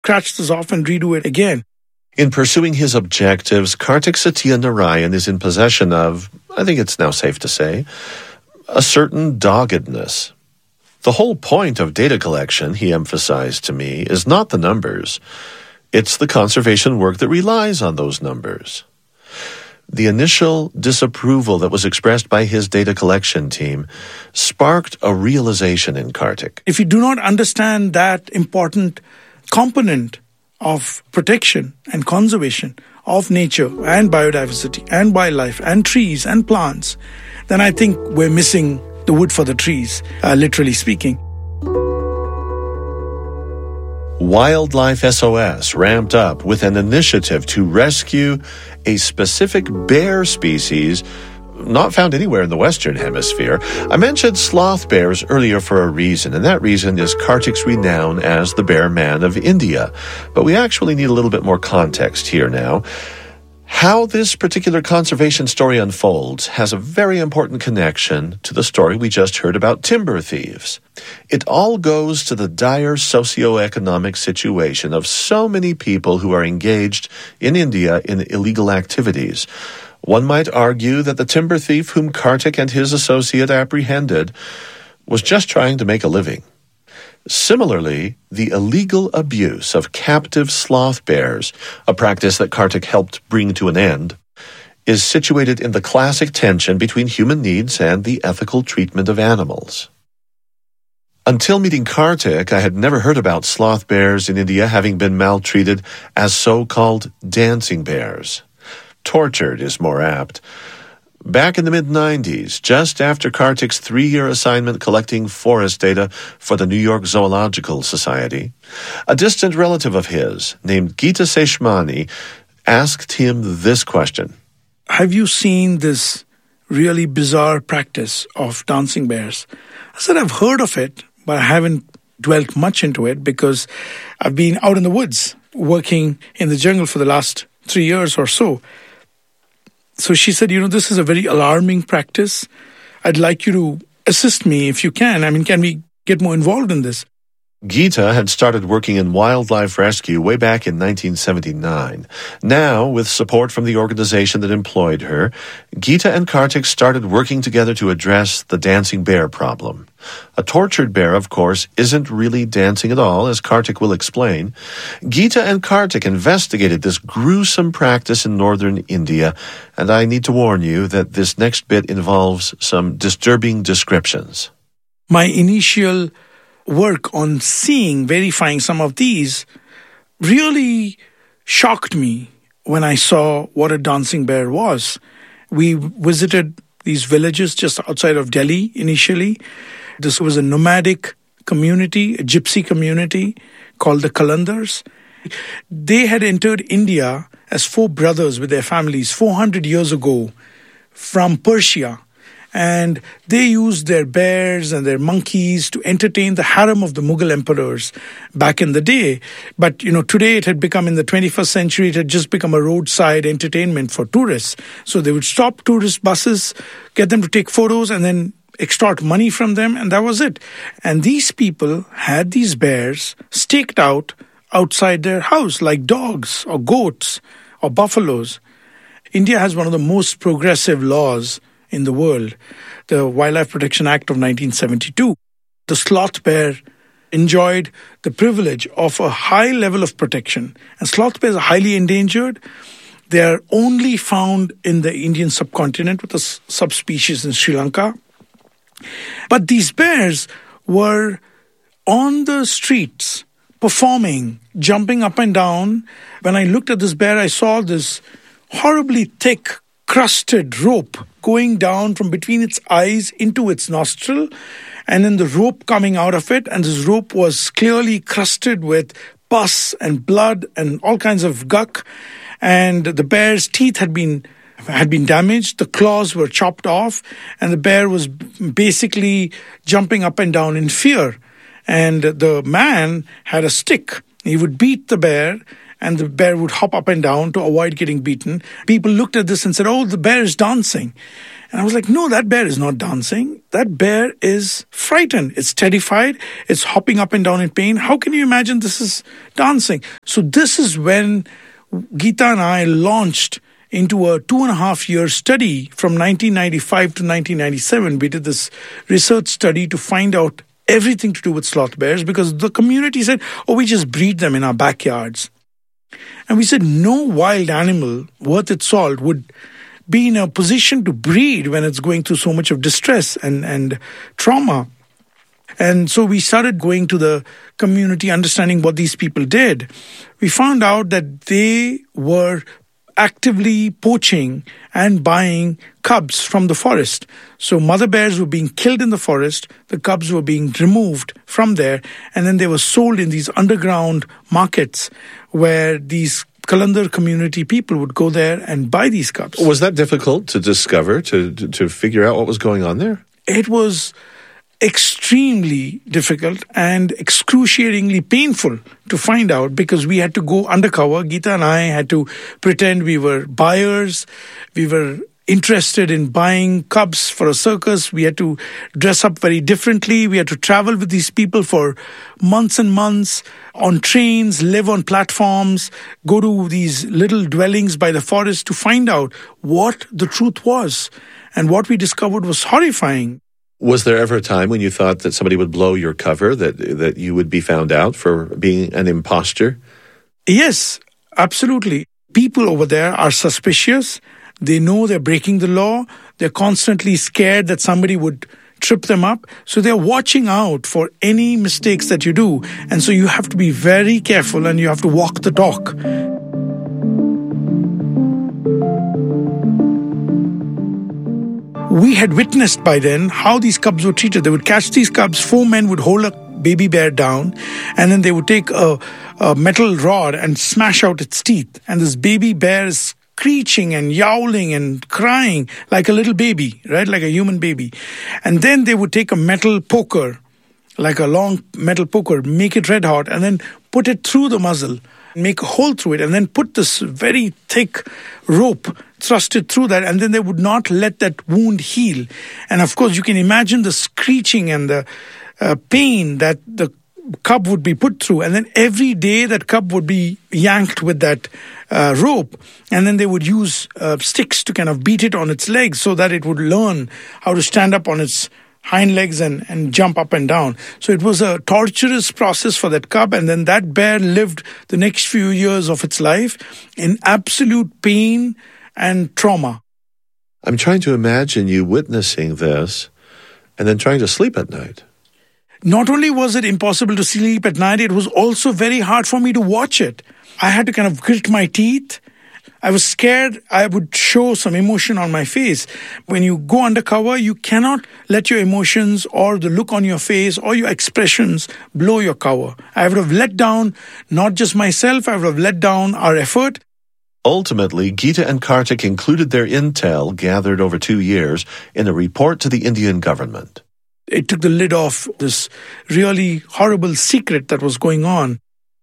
scratch this off and redo it again. In pursuing his objectives, Kartik Satyanarayan is in possession of, I think it's now safe to say, a certain doggedness. The whole point of data collection, he emphasized to me, is not the numbers. It's the conservation work that relies on those numbers. The initial disapproval that was expressed by his data collection team sparked a realization in Kartik. If you do not understand that important component of protection and conservation of nature and biodiversity and wildlife and trees and plants, then I think we're missing the wood for the trees, literally speaking. Wildlife SOS ramped up with an initiative to rescue a specific bear species not found anywhere in the Western Hemisphere. I mentioned sloth bears earlier for a reason, and that reason is Kartik's renown as the bear man of India. But we actually need a little bit more context here now. How this particular conservation story unfolds has a very important connection to the story we just heard about timber thieves. It all goes to the dire socioeconomic situation of so many people who are engaged in India in illegal activities. One might argue that the timber thief whom Kartik and his associate apprehended was just trying to make a living. Similarly, the illegal abuse of captive sloth bears, a practice that Kartik helped bring to an end, is situated in the classic tension between human needs and the ethical treatment of animals. Until meeting Kartik, I had never heard about sloth bears in India having been maltreated as so-called dancing bears. Tortured is more apt. Back in the mid-90s, just after Kartik's 3-year assignment collecting forest data for the New York Zoological Society, a distant relative of his, named Geeta Seshmani, asked him this question. Have you seen this really bizarre practice of dancing bears? I said, I've heard of it, but I haven't dwelt much into it because I've been out in the woods working in the jungle for the last 3 years or so. So she said, this is a very alarming practice. I'd like you to assist me if you can. Can we get more involved in this? Geeta had started working in wildlife rescue way back in 1979. Now, with support from the organization that employed her, Geeta and Kartik started working together to address the dancing bear problem. A tortured bear, of course, isn't really dancing at all, as Kartik will explain. Geeta and Kartik investigated this gruesome practice in northern India, and I need to warn you that this next bit involves some disturbing descriptions. My initial work on verifying some of these really shocked me when I saw what a dancing bear was. We visited these villages just outside of Delhi initially. This was a nomadic community, a gypsy community called the Kalandars. They had entered India as 4 brothers with their families 400 years ago from Persia. And they used their bears and their monkeys to entertain the harem of the Mughal emperors back in the day. But, today it had become, in the 21st century, it had just become a roadside entertainment for tourists. So they would stop tourist buses, get them to take photos, and then extort money from them, and that was it. And these people had these bears staked out outside their house like dogs or goats or buffaloes. India has one of the most progressive laws in the world, the Wildlife Protection Act of 1972. The sloth bear enjoyed the privilege of a high level of protection. And sloth bears are highly endangered. They are only found in the Indian subcontinent with a subspecies in Sri Lanka. But these bears were on the streets performing, jumping up and down. When I looked at this bear, I saw this horribly thick, crusted rope going down from between its eyes into its nostril, and then the rope coming out of it. And this rope was clearly crusted with pus and blood and all kinds of guck. And the bear's teeth had been damaged, the claws were chopped off, and the bear was basically jumping up and down in fear. And the man had a stick. He would beat the bear and the bear would hop up and down to avoid getting beaten. People looked at this and said, oh, the bear is dancing. And I was like, no, that bear is not dancing. That bear is frightened. It's terrified. It's hopping up and down in pain. How can you imagine this is dancing? So this is when Geeta and I launched into a 2.5-year study from 1995 to 1997. We did this research study to find out everything to do with sloth bears, because the community said, oh, we just breed them in our backyards. And we said, no wild animal worth its salt would be in a position to breed when it's going through so much of distress and trauma. And so we started going to the community, understanding what these people did. We found out that they were actively poaching and buying cubs from the forest. So mother bears were being killed in the forest, the cubs were being removed from there, and then they were sold in these underground markets where these Kalandar community people would go there and buy these cubs. Was that difficult to discover, to figure out what was going on there? It was extremely difficult and excruciatingly painful to find out, because we had to go undercover. Geeta and I had to pretend we were buyers. We were interested in buying cubs for a circus. We had to dress up very differently. We had to travel with these people for months and months on trains, live on platforms, go to these little dwellings by the forest to find out what the truth was. And what we discovered was horrifying. Was there ever a time when you thought that somebody would blow your cover, that you would be found out for being an imposter? Yes, absolutely. People over there are suspicious. They know they're breaking the law. They're constantly scared that somebody would trip them up. So they're watching out for any mistakes that you do. And so you have to be very careful and you have to walk the talk. We had witnessed by then how these cubs were treated. They would catch these cubs, 4 men would hold a baby bear down, and then they would take a metal rod and smash out its teeth. And this baby bear is screeching and yowling and crying like a little baby, right? Like a human baby. And then they would take a metal poker, like a long metal poker, make it red hot, and then put it through the muzzle, make a hole through it, and then put this very thick rope, thrust it through that, and then they would not let that wound heal. And of course, you can imagine the screeching and the pain that the cub would be put through. And then every day that cub would be yanked with that rope, and then they would use sticks to kind of beat it on its legs so that it would learn how to stand up on its hind legs and jump up and down. So it was a torturous process for that cub, and then that bear lived the next few years of its life in absolute pain and trauma. I'm trying to imagine you witnessing this and then trying to sleep at night. Not only was it impossible to sleep at night, it was also very hard for me to watch it. I had to kind of grit my teeth. I was scared I would show some emotion on my face. When you go undercover, you cannot let your emotions or the look on your face or your expressions blow your cover. I would have let down not just myself, I would have let down our effort. Ultimately, Geeta and Kartik included their intel gathered over 2 years in a report to the Indian government. It took the lid off this really horrible secret that was going on.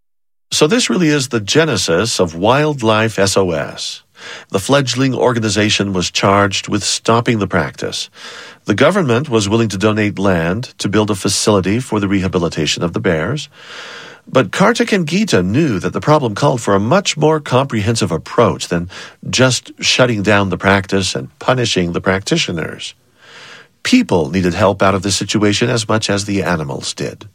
So this really is the genesis of Wildlife SOS. The fledgling organization was charged with stopping the practice. The government was willing to donate land to build a facility for the rehabilitation of the bears. But Kartik and Geeta knew that the problem called for a much more comprehensive approach than just shutting down the practice and punishing the practitioners. People needed help out of the situation as much as the animals did.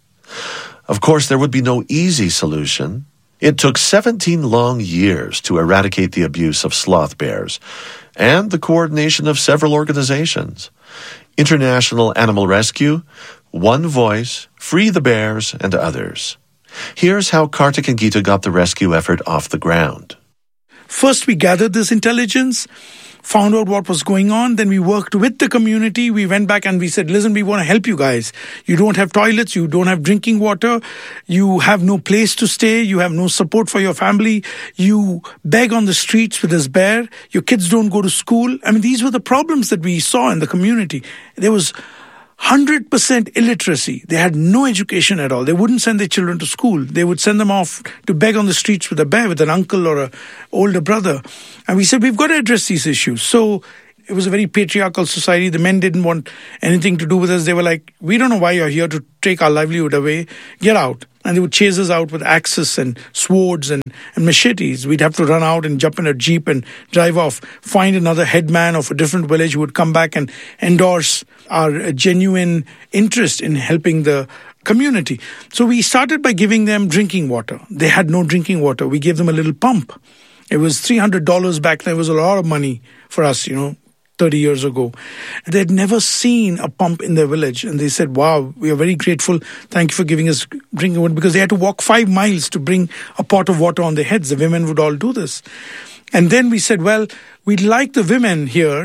Of course, there would be no easy solution. It took 17 long years to eradicate the abuse of sloth bears and the coordination of several organizations. International Animal Rescue, One Voice, Free the Bears, and others. Here's how Kartik and Geeta got the rescue effort off the ground. First, we gathered this intelligence, found out what was going on. Then we worked with the community. We went back and we said, listen, we want to help you guys. You don't have toilets. You don't have drinking water. You have no place to stay. You have no support for your family. You beg on the streets with this bear. Your kids don't go to school. I mean, these were the problems that we saw in the community. There was 100% illiteracy. They had no education at all. They wouldn't send their children to school. They would send them off to beg on the streets with a bear, with an uncle or an older brother. And we said, we've got to address these issues. So it was a very patriarchal society. The men didn't want anything to do with us. They were like, we don't know why you're here to take our livelihood away. Get out. And they would chase us out with axes and swords and machetes. We'd have to run out and jump in a jeep and drive off, find another headman of a different village who would come back and endorse our genuine interest in helping the community. So we started by giving them drinking water. They had no drinking water. We gave them a little pump. It was $300 back then. It was a lot of money for us, 30 years ago. They'd never seen a pump in their village. And they said, wow, we are very grateful. Thank you for giving us drinking water. Because they had to walk 5 miles to bring a pot of water on their heads. The women would all do this. And then we said, well, we'd like the women here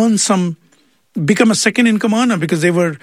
to become a second income earner, because they were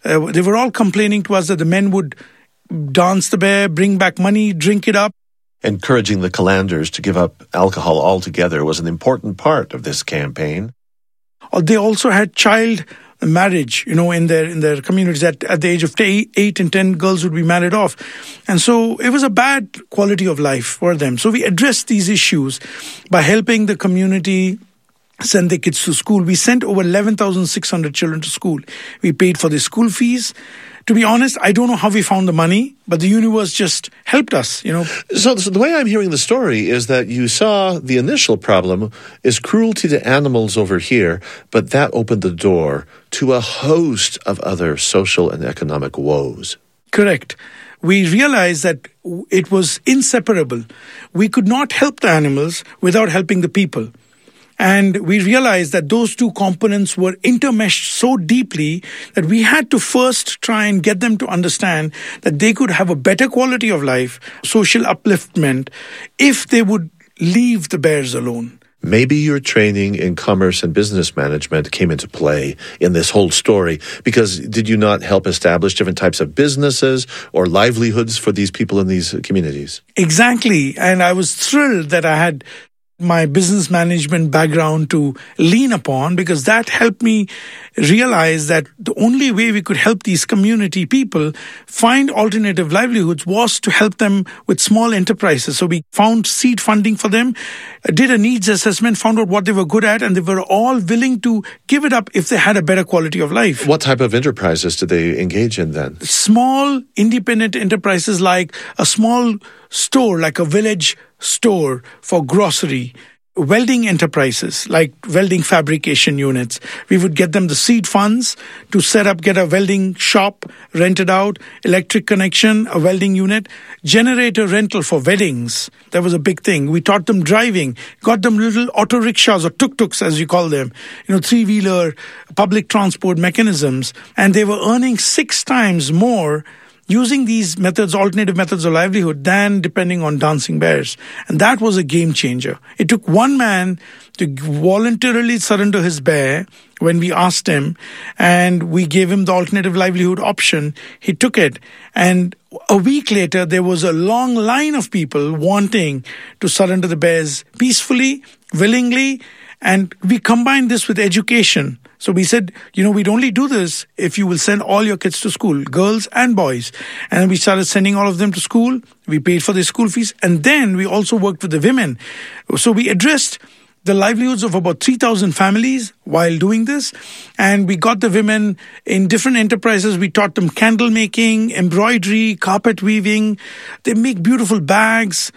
all complaining to us that the men would dance the bear, bring back money, drink it up. Encouraging the Kalandars to give up alcohol altogether was an important part of this campaign. They also had child marriage, in their communities. At the age of 8 and 10, girls would be married off. And so it was a bad quality of life for them. So we addressed these issues by helping the community send their kids to school. We sent over 11,600 children to school. We paid for their school fees. To be honest, I don't know how we found the money, but the universe just helped us, So the way I'm hearing the story is that you saw the initial problem is cruelty to animals over here, but that opened the door to a host of other social and economic woes. Correct. We realized that it was inseparable. We could not help the animals without helping the people. And we realized that those two components were intermeshed so deeply that we had to first try and get them to understand that they could have a better quality of life, social upliftment, if they would leave the bears alone. Maybe your training in commerce and business management came into play in this whole story, because did you not help establish different types of businesses or livelihoods for these people in these communities? Exactly. And I was thrilled that I had my business management background to lean upon, because that helped me realize that the only way we could help these community people find alternative livelihoods was to help them with small enterprises. So we found seed funding for them, did a needs assessment, found out what they were good at, and they were all willing to give it up if they had a better quality of life. What type of enterprises did they engage in then? Small independent enterprises, like a small store, like a village store for grocery. Welding enterprises, like welding fabrication units. We would get them the seed funds to get a welding shop, rent it out, electric connection, a welding unit, generator rental for weddings. That was a big thing. We taught them driving, got them little auto rickshaws or tuk-tuks, as you call them, 3-wheeler public transport mechanisms. And they were earning 6 times more using these methods, alternative methods of livelihood, than depending on dancing bears. And that was a game changer. It took one man to voluntarily surrender his bear when we asked him, and we gave him the alternative livelihood option. He took it. And a week later, there was a long line of people wanting to surrender the bears peacefully, willingly, and we combined this with education. So we said, we'd only do this if you will send all your kids to school, girls and boys. And we started sending all of them to school. We paid for their school fees. And then we also worked with the women. So we addressed the livelihoods of about 3,000 families while doing this. And we got the women in different enterprises. We taught them candle making, embroidery, carpet weaving. They make beautiful bags.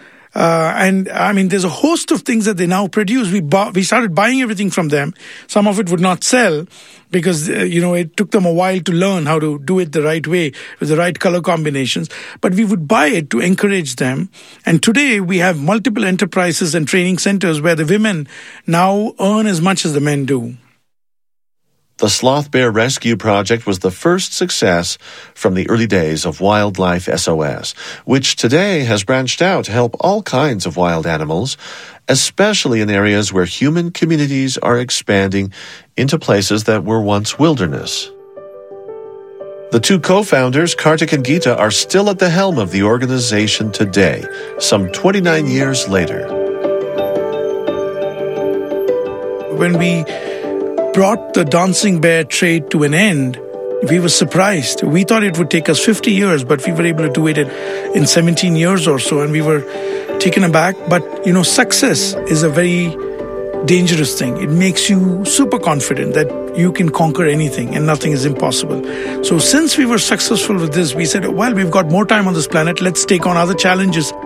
There's a host of things that they now produce. We started buying everything from them. Some of it would not sell because, it took them a while to learn how to do it the right way with the right color combinations. But we would buy it to encourage them. And today we have multiple enterprises and training centers where the women now earn as much as the men do. The Sloth Bear Rescue Project was the first success from the early days of Wildlife SOS, which today has branched out to help all kinds of wild animals, especially in areas where human communities are expanding into places that were once wilderness. The two co-founders, Kartik and Geeta, are still at the helm of the organization today, some 29 years later. When we brought the dancing bear trade to an end, We were surprised. We thought it would take us 50 years, but we were able to do it in 17 years or so, and we were taken aback. But, success is a very dangerous thing. It makes you super confident that you can conquer anything and nothing is impossible. So since we were successful with this, we said, well, we've got more time on this planet. Let's take on other challenges.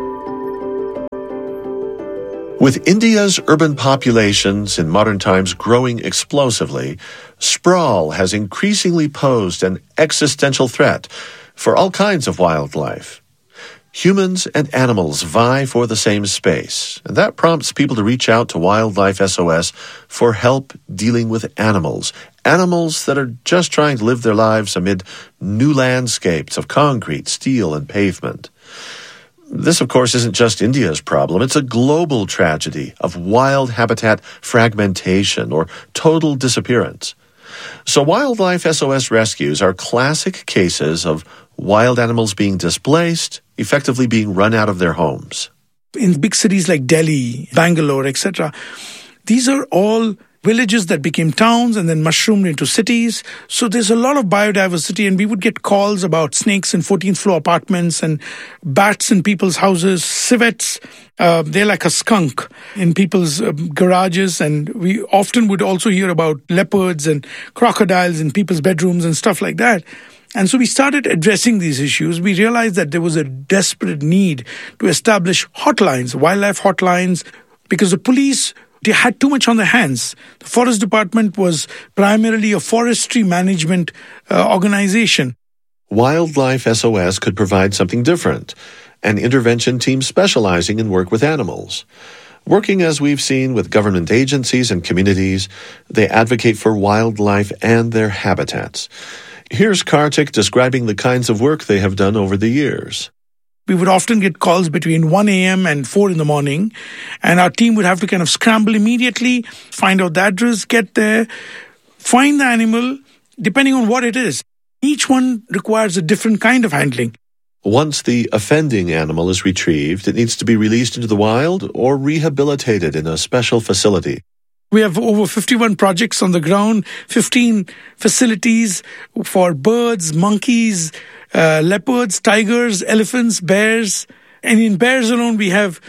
With India's urban populations in modern times growing explosively, sprawl has increasingly posed an existential threat for all kinds of wildlife. Humans and animals vie for the same space, and that prompts people to reach out to Wildlife SOS for help dealing with animals that are just trying to live their lives amid new landscapes of concrete, steel, and pavement. This, of course, isn't just India's problem. It's a global tragedy of wild habitat fragmentation or total disappearance. So Wildlife SOS rescues are classic cases of wild animals being displaced, effectively being run out of their homes. In big cities like Delhi, Bangalore, etc., these are all villages that became towns and then mushroomed into cities. So there's a lot of biodiversity, and we would get calls about snakes in 14th floor apartments and bats in people's houses, civets. They're like a skunk in people's garages. And we often would also hear about leopards and crocodiles in people's bedrooms and stuff like that. And so we started addressing these issues. We realized that there was a desperate need to establish hotlines, wildlife hotlines, because the police, they had too much on their hands. The Forest Department was primarily a forestry management organization. Wildlife SOS could provide something different, an intervention team specializing in work with animals. Working, as we've seen, with government agencies and communities, they advocate for wildlife and their habitats. Here's Kartik describing the kinds of work they have done over the years. We would often get calls between 1 a.m. and 4 in the morning, and our team would have to kind of scramble immediately, find out the address, get there, find the animal, depending on what it is. Each one requires a different kind of handling. Once the offending animal is retrieved, it needs to be released into the wild or rehabilitated in a special facility. We have over 51 projects on the ground, 15 facilities for birds, monkeys, leopards, tigers, elephants, bears. And in bears alone, we have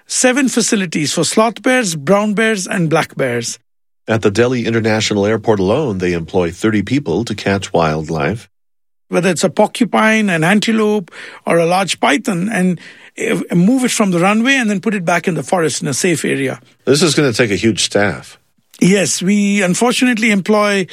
7 facilities for sloth bears, brown bears, and black bears. At the Delhi International Airport alone, they employ 30 people to catch wildlife. Whether it's a porcupine, an antelope, or a large python, and move it from the runway and then put it back in the forest in a safe area. This is going to take a huge staff. Yes, we unfortunately employ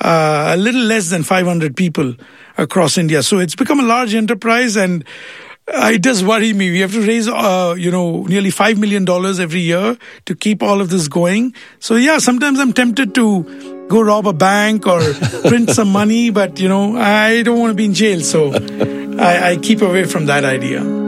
a little less than 500 people across India. So it's become a large enterprise, and it does worry me. We have to raise, nearly $5 million every year to keep all of this going. So yeah, sometimes I'm tempted to go rob a bank or print some money, but I don't want to be in jail. So I keep away from that idea.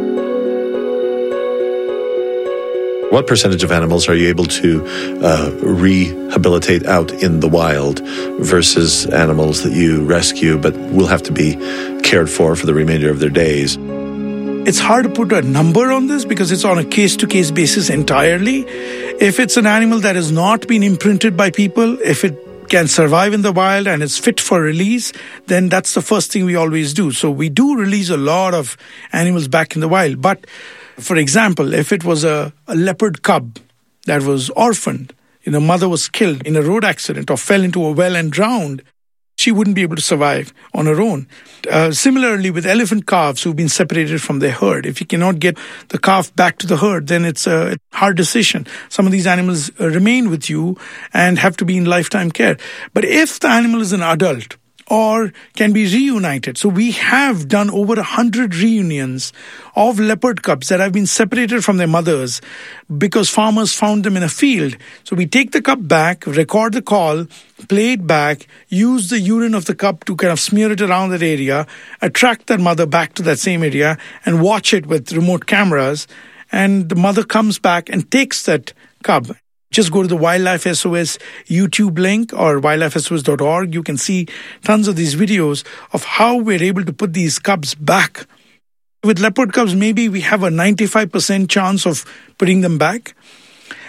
What percentage of animals are you able to rehabilitate out in the wild versus animals that you rescue but will have to be cared for the remainder of their days? It's hard to put a number on this because it's on a case-to-case basis entirely. If it's an animal that has not been imprinted by people, if it can survive in the wild and is fit for release, then that's the first thing we always do. So we do release a lot of animals back in the wild. But for example, if it was a leopard cub that was orphaned, mother was killed in a road accident or fell into a well and drowned, she wouldn't be able to survive on her own. Similarly, with elephant calves who've been separated from their herd, if you cannot get the calf back to the herd, then it's a hard decision. Some of these animals remain with you and have to be in lifetime care. But if the animal is an adult or can be reunited, so we have done over 100 reunions of leopard cubs that have been separated from their mothers because farmers found them in a field. So we take the cub back, record the call, play it back, use the urine of the cub to kind of smear it around that area, attract that mother back to that same area and watch it with remote cameras. And the mother comes back and takes that cub. Just go to the Wildlife SOS YouTube link or wildlifesos.org. You can see tons of these videos of how we're able to put these cubs back. With leopard cubs, maybe we have a 95% chance of putting them back.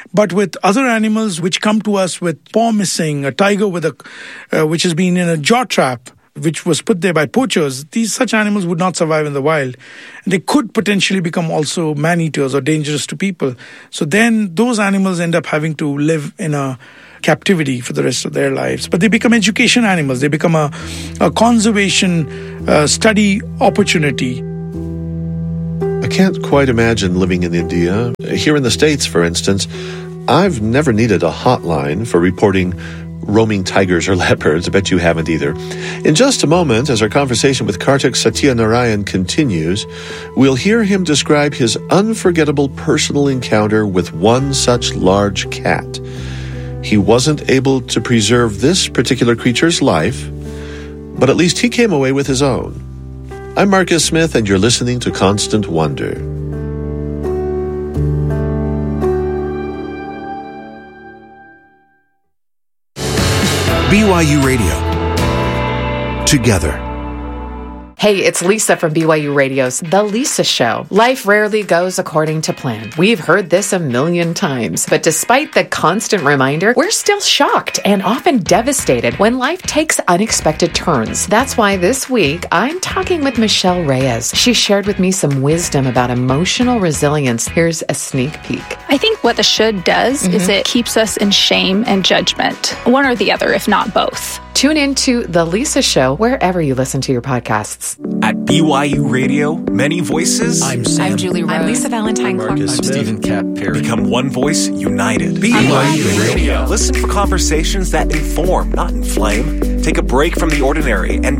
But with other animals which come to us with paw missing, a tiger with which has been in a jaw trap, which was put there by poachers, such animals would not survive in the wild. And they could potentially become also man-eaters or dangerous to people. So then those animals end up having to live in a captivity for the rest of their lives. But they become education animals. They become a conservation study opportunity. I can't quite imagine living in India. Here in the States, for instance, I've never needed a hotline for reporting roaming tigers or leopards. I bet you haven't either. In just a moment, as our conversation with Kartik Satyanarayan continues, we'll hear him describe his unforgettable personal encounter with one such large cat. He wasn't able to preserve this particular creature's life, but at least he came away with his own. I'm Marcus Smith, and you're listening to Constant Wonder. BYU Radio. Together. Hey, it's Lisa from BYU Radio's The Lisa Show. Life rarely goes according to plan. We've heard this a million times. But despite the constant reminder, we're still shocked and often devastated when life takes unexpected turns. That's why this week, I'm talking with Michelle Reyes. She shared with me some wisdom about emotional resilience. Here's a sneak peek. I think what the should does is it keeps us in shame and judgment. One or the other, if not both. Tune in to The Lisa Show wherever you listen to your podcasts. At BYU Radio, many voices. I'm Julie Rose. I'm Lisa Valentine Clark. I'm Stephen Cap Perry. Become one voice united. BYU Radio. Listen for conversations that inform, not inflame. Take a break from the ordinary and